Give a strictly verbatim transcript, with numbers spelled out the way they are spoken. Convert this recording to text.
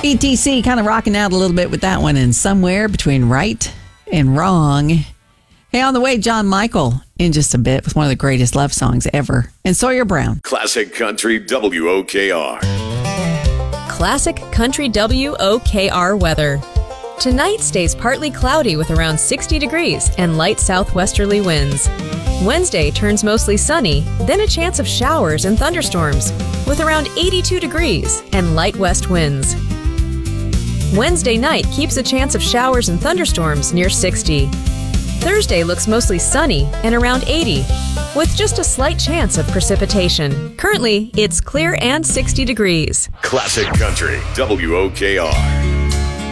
E T C kind of rocking out a little bit with that one, and somewhere between right and wrong. Hey, on the way, John Michael in just a bit with one of the greatest love songs ever. And Sawyer Brown. Classic Country W O K R. Classic Country W O K R weather. Tonight stays partly cloudy with around sixty degrees and light southwesterly winds. Wednesday turns mostly sunny, then a chance of showers and thunderstorms with around eighty-two degrees and light west winds. Wednesday night keeps a chance of showers and thunderstorms near sixty. Thursday looks mostly sunny and around eighty, with just a slight chance of precipitation. Currently, it's clear and sixty degrees. Classic Country W O K R.